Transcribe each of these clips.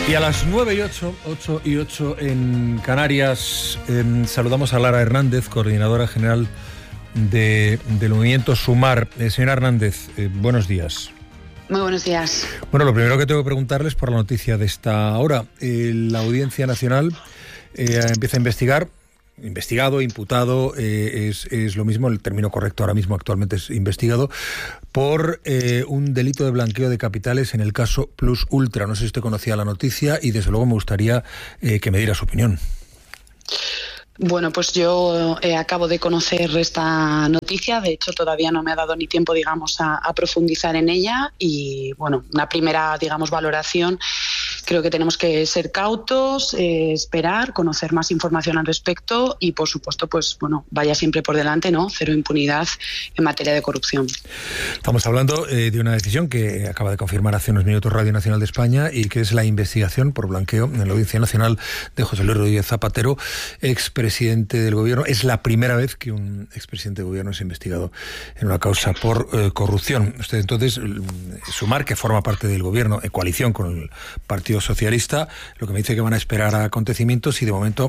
Y a las 9:08 en Canarias, saludamos a Lara Hernández, coordinadora general del movimiento Sumar. Señora Hernández, buenos días. Muy buenos días. Bueno, lo primero que tengo que preguntarles por la noticia de esta hora. La Audiencia Nacional empieza a investigar. Investigado, imputado, es lo mismo, el término correcto ahora mismo actualmente es investigado, por un delito de blanqueo de capitales en el caso Plus Ultra. No sé si usted conocía la noticia y desde luego me gustaría que me diera su opinión. Bueno, pues yo acabo de conocer esta noticia, de hecho todavía no me ha dado ni tiempo, digamos, a profundizar en ella y, bueno, una primera, digamos, valoración. Creo que tenemos que ser cautos, esperar, conocer más información al respecto y, por supuesto, pues bueno, vaya siempre por delante, ¿no? Cero impunidad en materia de corrupción. Estamos hablando de una decisión que acaba de confirmar hace unos minutos Radio Nacional de España y que es la investigación por blanqueo en la Audiencia Nacional de José Luis Rodríguez Zapatero, expresidente del Gobierno. Es la primera vez que un expresidente del Gobierno es investigado en una causa por corrupción. Usted entonces, Sumar, que forma parte del Gobierno en coalición con el Partido Socialista, lo que me dice que van a esperar a acontecimientos y de momento,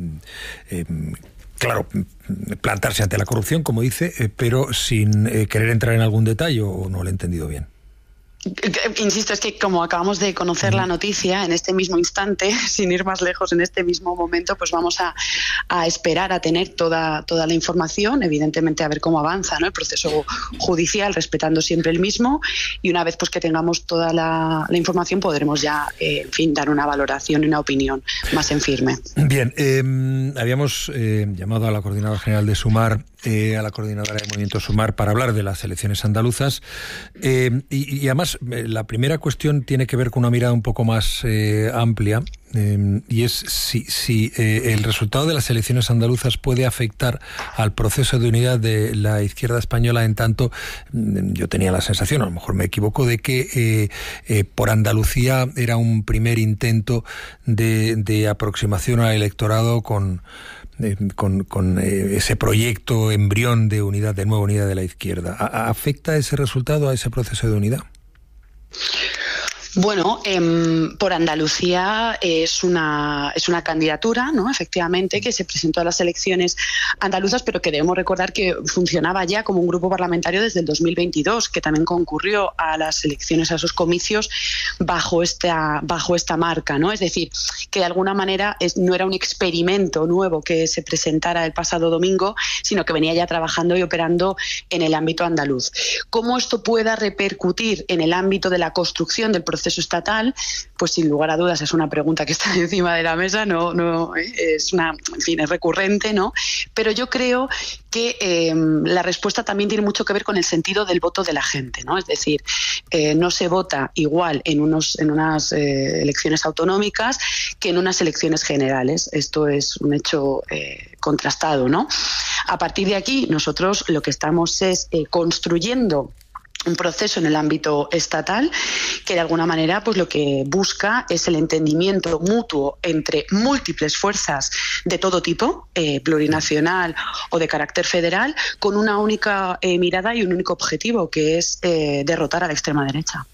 claro, plantarse ante la corrupción, como dice, pero sin querer entrar en algún detalle, o no lo he entendido bien. Insisto, es que como acabamos de conocer la noticia en este mismo instante, sin ir más lejos, en este mismo momento, pues vamos a esperar a tener toda la información, evidentemente a ver cómo avanza, ¿no?, el proceso judicial, respetando siempre el mismo, y una vez pues que tengamos toda la información podremos ya, en fin, dar una valoración y una opinión más en firme. Bien, habíamos llamado a la coordinadora general de Sumar, a la coordinadora de Movimiento Sumar, para hablar de las elecciones andaluzas, y además la primera cuestión tiene que ver con una mirada un poco más amplia, y es si el resultado de las elecciones andaluzas puede afectar al proceso de unidad de la izquierda española, en tanto yo tenía la sensación, a lo mejor me equivoco, de que por Andalucía era un primer intento de aproximación al electorado con ese proyecto embrión de unidad, de nueva unidad de la izquierda. ¿Afecta ese resultado a ese proceso de unidad? Bueno, por Andalucía es una candidatura, ¿no?, efectivamente, que se presentó a las elecciones andaluzas, pero que debemos recordar que funcionaba ya como un grupo parlamentario desde el 2022, que también concurrió a las elecciones, a esos comicios, bajo esta marca, ¿no? Es decir, que de alguna manera no era un experimento nuevo que se presentara el pasado domingo, sino que venía ya trabajando y operando en el ámbito andaluz. ¿Cómo esto pueda repercutir en el ámbito de la construcción del proceso estatal? Pues sin lugar a dudas es una pregunta que está encima de la mesa, no es es recurrente, ¿no? Pero yo creo que la respuesta también tiene mucho que ver con el sentido del voto de la gente, ¿no? Es decir, no se vota igual en unas elecciones autonómicas que en unas elecciones generales. Esto es un hecho contrastado, ¿no? A partir de aquí, nosotros lo que estamos es construyendo un proceso en el ámbito estatal que de alguna manera pues lo que busca es el entendimiento mutuo entre múltiples fuerzas de todo tipo, plurinacional o de carácter federal, con una única mirada y un único objetivo, que es derrotar a la extrema derecha.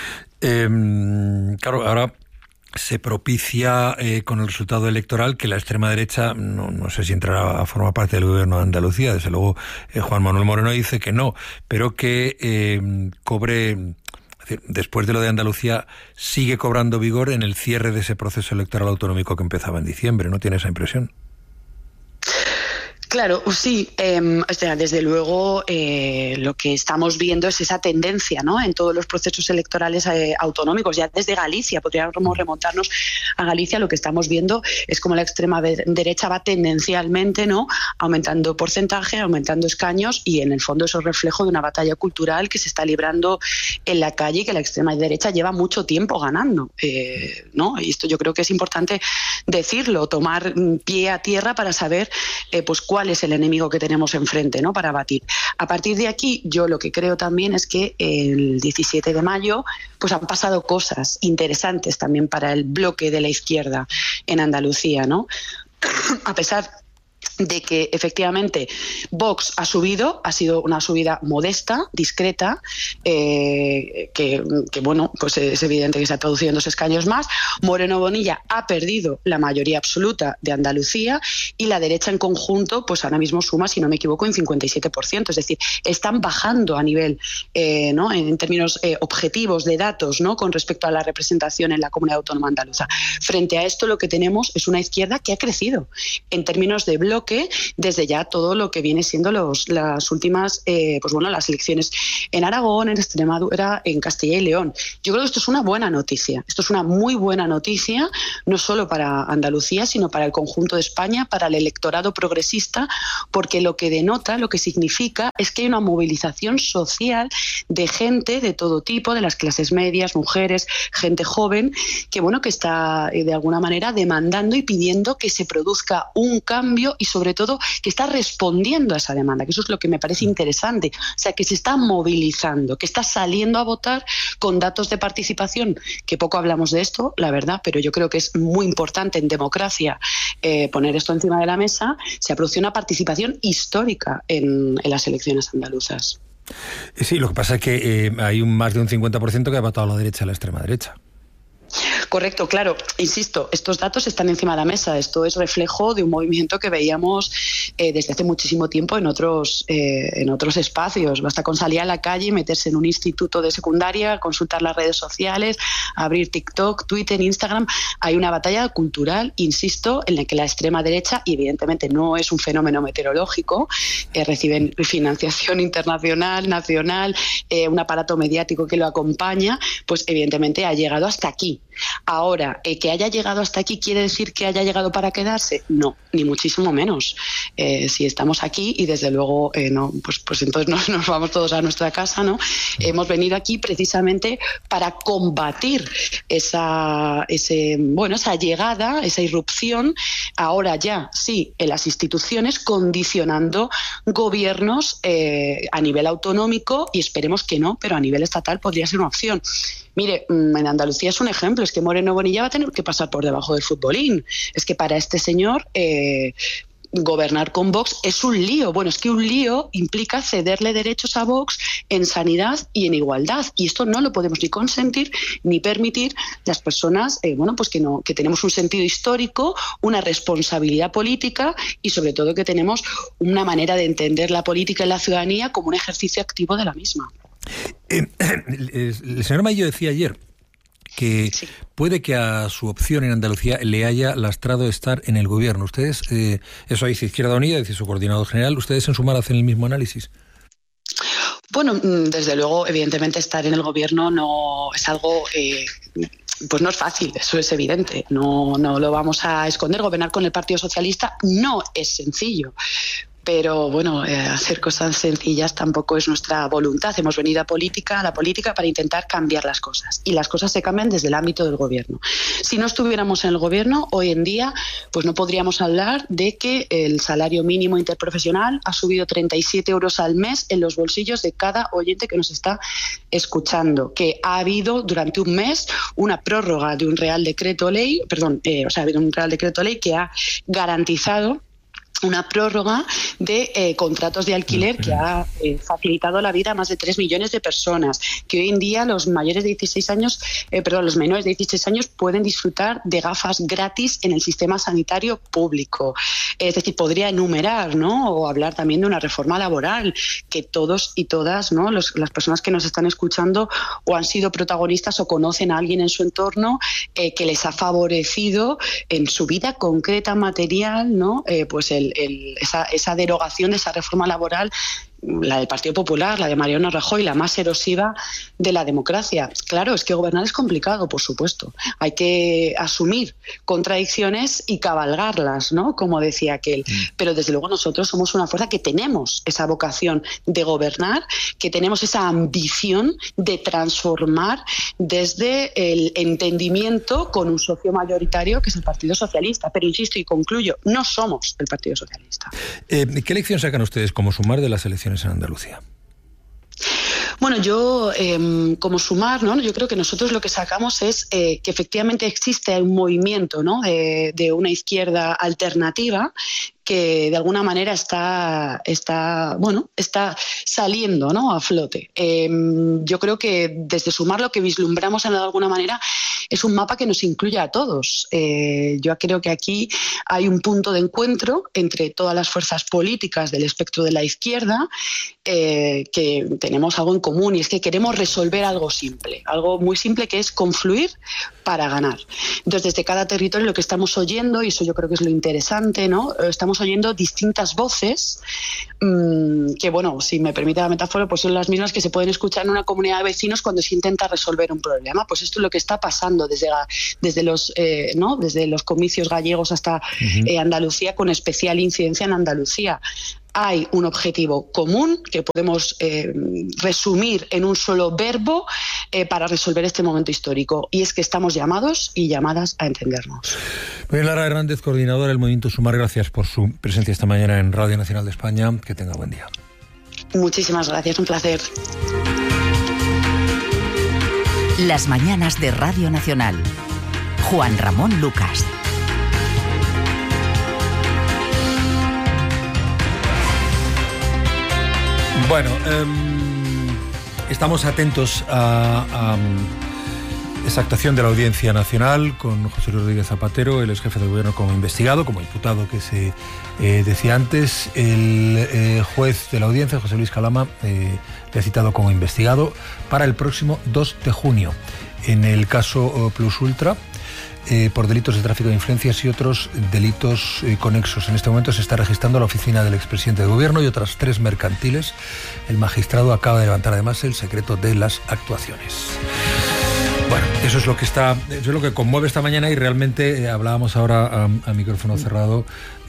Claro, ahora se propicia con el resultado electoral que la extrema derecha, no sé si entrará a formar parte del gobierno de Andalucía, desde luego Juan Manuel Moreno dice que no, pero que cobre, después de lo de Andalucía, sigue cobrando vigor en el cierre de ese proceso electoral autonómico que empezaba en diciembre, ¿no tiene esa impresión? Claro, sí. O sea, desde luego lo que estamos viendo es esa tendencia, ¿no?, en todos los procesos electorales autonómicos. Ya desde Galicia, podríamos remontarnos a Galicia, lo que estamos viendo es como la extrema derecha va tendencialmente, ¿no?, aumentando porcentaje, aumentando escaños, y en el fondo eso es reflejo de una batalla cultural que se está librando en la calle y que la extrema derecha lleva mucho tiempo ganando, ¿no? Y esto yo creo que es importante decirlo, tomar pie a tierra para saber pues cuál es el enemigo que tenemos enfrente, ¿no?, para batir. A partir de aquí, yo lo que creo también es que el 17 de mayo pues han pasado cosas interesantes también para el bloque de la izquierda en Andalucía, ¿no? A pesar de que efectivamente Vox ha subido, ha sido una subida modesta, discreta, que bueno, pues es evidente que se ha traducido en 2 escaños más. Moreno Bonilla ha perdido la mayoría absoluta de Andalucía y la derecha en conjunto, pues ahora mismo suma, si no me equivoco, en 57%. Es decir, están bajando a nivel, ¿no?, en términos objetivos de datos, ¿no?, con respecto a la representación en la comunidad autónoma andaluza. Frente a esto, lo que tenemos es una izquierda que ha crecido en términos de bloque desde ya todo lo que viene siendo las últimas, pues bueno, las elecciones en Aragón, en Extremadura, en Castilla y León. Yo creo que esto es una buena noticia. Esto es una muy buena noticia, no solo para Andalucía, sino para el conjunto de España, para el electorado progresista, porque lo que denota, lo que significa, es que hay una movilización social de gente de todo tipo, de las clases medias, mujeres, gente joven, que bueno, que está de alguna manera demandando y pidiendo que se produzca un cambio y sobre todo que está respondiendo a esa demanda, que eso es lo que me parece interesante. O sea, que se está movilizando, que está saliendo a votar con datos de participación, que poco hablamos de esto, la verdad, pero yo creo que es muy importante en democracia poner esto encima de la mesa. Se ha producido una participación histórica en las elecciones andaluzas. Sí, lo que pasa es que hay más de un 50% que ha votado a la derecha, a la extrema derecha. Correcto, claro. Insisto, estos datos están encima de la mesa. Esto es reflejo de un movimiento que veíamos desde hace muchísimo tiempo en otros espacios. Basta con salir a la calle, meterse en un instituto de secundaria, consultar las redes sociales, abrir TikTok, Twitter, Instagram. Hay una batalla cultural, insisto, en la que la extrema derecha, y evidentemente no es un fenómeno meteorológico, reciben financiación internacional, nacional, un aparato mediático que lo acompaña, pues evidentemente ha llegado hasta aquí. Ahora, que haya llegado hasta aquí, ¿quiere decir que haya llegado para quedarse? No, ni muchísimo menos. Si estamos aquí y desde luego no, pues entonces nos vamos todos a nuestra casa, ¿no? Hemos venido aquí precisamente para combatir esa llegada, esa irrupción, ahora ya sí, en las instituciones, condicionando gobiernos a nivel autonómico, y esperemos que no, pero a nivel estatal podría ser una opción. Mire, en Andalucía es un ejemplo, es que Moreno Bonilla va a tener que pasar por debajo del futbolín. Es que para este señor gobernar con Vox es un lío. Bueno, es que un lío implica cederle derechos a Vox en sanidad y en igualdad. Y esto no lo podemos ni consentir ni permitir las personas que tenemos un sentido histórico, una responsabilidad política y sobre todo que tenemos una manera de entender la política y la ciudadanía como un ejercicio activo de la misma. El señor Maillo decía ayer que sí, puede que a su opción en Andalucía le haya lastrado estar en el gobierno. Ustedes, eso dice Izquierda Unida, dice su coordinador general, ¿ustedes en Sumar hacen el mismo análisis? Bueno, desde luego, evidentemente estar en el gobierno no es algo... pues no es fácil, eso es evidente, no lo vamos a esconder. Gobernar con el Partido Socialista no es sencillo. Pero bueno, hacer cosas sencillas tampoco es nuestra voluntad. Hemos venido a la política para intentar cambiar las cosas. Y las cosas se cambian desde el ámbito del gobierno. Si no estuviéramos en el gobierno, hoy en día, pues no podríamos hablar de que el salario mínimo interprofesional ha subido 37 euros al mes en los bolsillos de cada oyente que nos está escuchando. Que ha habido durante un mes una prórroga de un Real Decreto Ley, ha habido un Real Decreto Ley que ha garantizado una prórroga de contratos de alquiler que ha facilitado la vida a más de 3 millones de personas, que hoy en día los menores de 16 años pueden disfrutar de gafas gratis en el sistema sanitario público. Es decir, podría enumerar, ¿no?, o hablar también de una reforma laboral, que todos y todas, ¿no?, las personas que nos están escuchando o han sido protagonistas o conocen a alguien en su entorno que les ha favorecido en su vida concreta, material, ¿no?, pues esa derogación de esa reforma laboral, la del Partido Popular, la de Mariano Rajoy, la más erosiva de la democracia. Claro, es que gobernar es complicado, por supuesto. Hay que asumir contradicciones y cabalgarlas, ¿no?, como decía aquel. Pero desde luego nosotros somos una fuerza que tenemos esa vocación de gobernar, que tenemos esa ambición de transformar desde el entendimiento con un socio mayoritario que es el Partido Socialista. Pero insisto y concluyo, no somos el Partido Socialista. ¿Qué lección sacan ustedes como Sumar de las elecciones en Andalucía? Bueno, yo como Sumar, ¿no?, yo creo que nosotros lo que sacamos es que efectivamente existe un movimiento, ¿no?, de una izquierda alternativa que de alguna manera está saliendo, ¿no?, a flote. Yo creo que desde Sumar lo que vislumbramos de alguna manera es un mapa que nos incluye a todos. Yo creo que aquí hay un punto de encuentro entre todas las fuerzas políticas del espectro de la izquierda, que tenemos algo en común, y es que queremos resolver algo simple, algo muy simple, que es confluir para ganar. Entonces, desde cada territorio lo que estamos oyendo, y eso yo creo que es lo interesante, ¿no?, estamos oyendo distintas voces que, bueno, si me permite la metáfora, pues son las mismas que se pueden escuchar en una comunidad de vecinos cuando se intenta resolver un problema. Pues esto es lo que está pasando desde los comicios gallegos hasta Andalucía, con especial incidencia en Andalucía. Hay un objetivo común que podemos resumir en un solo verbo para resolver este momento histórico, y es que estamos llamados y llamadas a entendernos. Muy bien, Lara Hernández, coordinadora del Movimiento Sumar, gracias por su presencia esta mañana en Radio Nacional de España. Que tenga buen día. Muchísimas gracias, un placer. Las mañanas de Radio Nacional. Juan Ramón Lucas. Bueno, estamos atentos a esa actuación de la Audiencia Nacional con José Luis Rodríguez Zapatero, el ex jefe de gobierno, como investigado, como imputado que se decía antes. El juez de la audiencia, José Luis Calama, le ha citado como investigado para el próximo 2 de junio en el caso Plus Ultra, por delitos de tráfico de influencias y otros delitos conexos. En este momento se está registrando la oficina del expresidente de gobierno y otras 3 mercantiles. El magistrado acaba de levantar además el secreto de las actuaciones. Bueno, eso es lo que conmueve esta mañana, y realmente hablábamos ahora a micrófono cerrado.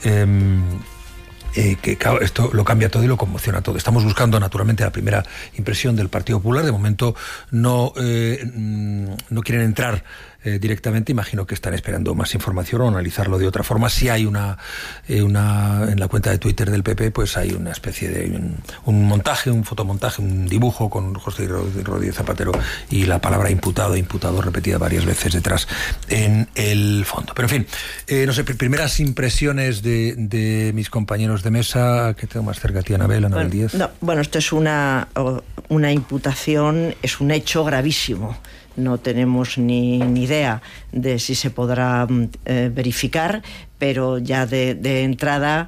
Que claro, esto lo cambia todo y lo conmociona todo. Estamos buscando naturalmente la primera impresión del Partido Popular. De momento no quieren entrar directamente. Imagino que están esperando más información o analizarlo de otra forma. Si hay una en la cuenta de Twitter del PP, pues hay una especie de un montaje, un fotomontaje, un dibujo con José Rodríguez Zapatero y la palabra imputado repetida varias veces detrás en el fondo. Pero en fin, no sé, primeras impresiones de mis compañeros de mesa. Que tengo más cerca a ti, Anabel Díez. Bueno, esto es una imputación, es un hecho gravísimo. No tenemos ni idea de si se podrá verificar, pero ya de entrada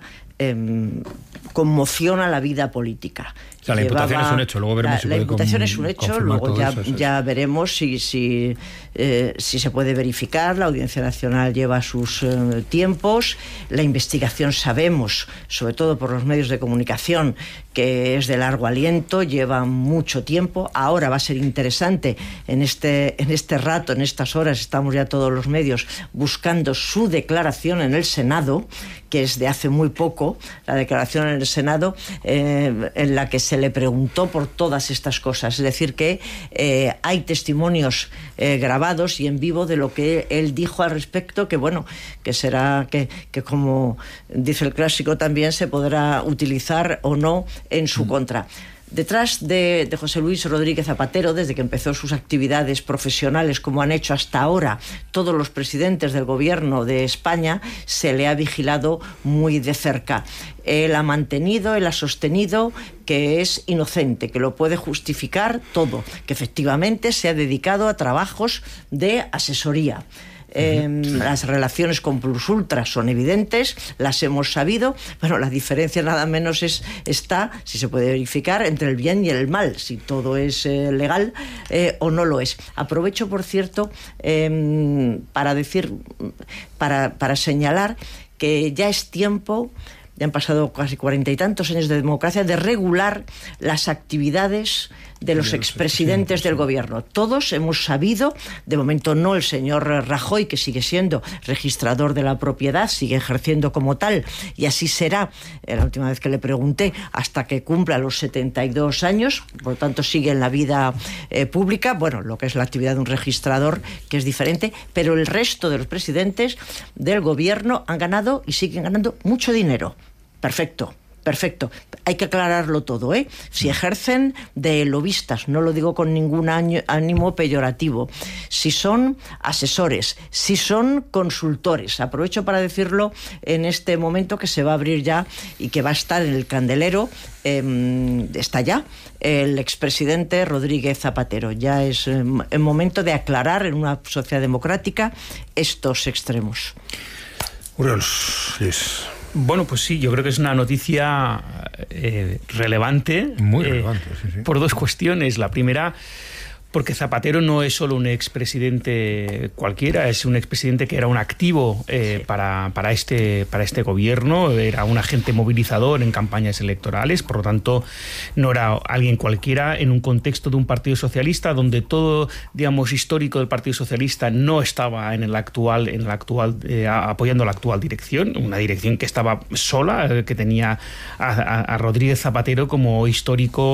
conmociona la vida política. O sea, la imputación es un hecho, luego veremos si la puede imputación es un hecho, luego ya veremos si se puede verificar. La Audiencia Nacional lleva sus tiempos. La investigación, sabemos, sobre todo por los medios de comunicación, que es de largo aliento, lleva mucho tiempo. Ahora va a ser interesante, en este rato, en estas horas, estamos ya todos los medios buscando su declaración en el Senado, que es de hace muy poco, la declaración en el Senado, en la que se le preguntó por todas estas cosas. Es decir, que hay testimonios grabados y en vivo de lo que él dijo al respecto, que bueno, que será que como dice el clásico, también se podrá utilizar o no en su contra. Detrás de José Luis Rodríguez Zapatero, desde que empezó sus actividades profesionales, como han hecho hasta ahora todos los presidentes del gobierno de España, se le ha vigilado muy de cerca. Él ha mantenido, él ha sostenido que es inocente, que lo puede justificar todo, que efectivamente se ha dedicado a trabajos de asesoría. Las relaciones con Plus Ultra son evidentes, las hemos sabido. Bueno, la diferencia nada menos está, si se puede verificar, entre el bien y el mal, si todo es legal o no lo es. Aprovecho, por cierto, para señalar que ya es tiempo, ya han pasado casi 40 y tantos años de democracia, de regular las actividades de los expresidentes del gobierno. Todos hemos sabido, de momento no el señor Rajoy, que sigue siendo registrador de la propiedad, sigue ejerciendo como tal, y así será, la última vez que le pregunté, hasta que cumpla los 72 años, por lo tanto sigue en la vida pública, bueno, lo que es la actividad de un registrador, que es diferente, pero el resto de los presidentes del gobierno han ganado y siguen ganando mucho dinero. Perfecto. perfecto. Hay que aclararlo todo, ¿eh? Si ejercen de lobistas, no lo digo con ningún ánimo peyorativo, si son asesores, si son consultores, aprovecho para decirlo en este momento que se va a abrir ya y que va a estar en el candelero, está ya el expresidente Rodríguez Zapatero. Ya es el momento de aclarar en una sociedad democrática estos extremos. Uriols. Bueno, pues sí, yo creo que es una noticia relevante. Muy relevante, sí. Por dos cuestiones. La primera, porque Zapatero no es solo un expresidente cualquiera, es un expresidente que era un activo para este gobierno, era un agente movilizador en campañas electorales, por lo tanto no era alguien cualquiera en un contexto de un Partido Socialista donde todo, digamos, histórico del Partido Socialista no estaba apoyando la actual dirección, una dirección que estaba sola, que tenía a Rodríguez Zapatero como histórico